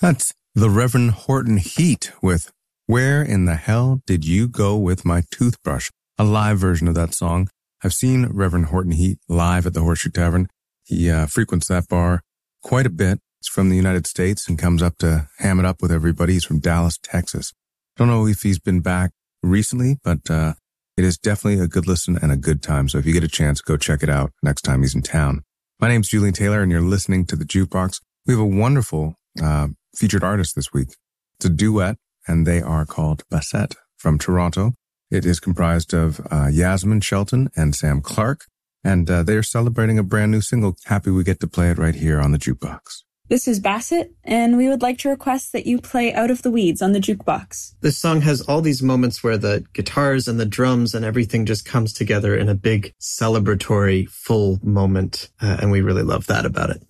That's the Reverend Horton Heat with Where in the Hell Did You Go With My Toothbrush? A live version of that song. I've seen Reverend Horton Heat live at the Horseshoe Tavern. He frequents that bar quite a bit. He's from the United States and comes up to ham it up with everybody. He's from Dallas, Texas. I don't know if he's been back recently, but it is definitely a good listen and a good time. So if you get a chance, go check it out next time he's in town. My name's Julian Taylor, and you're listening to The Jukebox. We have a wonderful featured artist this week. It's a duet, and they are called Bassett from Toronto. It is comprised of Yasmin Shelton and Sam Clark, and they're celebrating a brand new single. Happy we get to play it right here on The Jukebox. This is Bassett, and we would like to request that you play Out of the Weeds on The Jukebox. This song has all these moments where the guitars and the drums and everything just comes together in a big celebratory, full moment, and we really love that about it.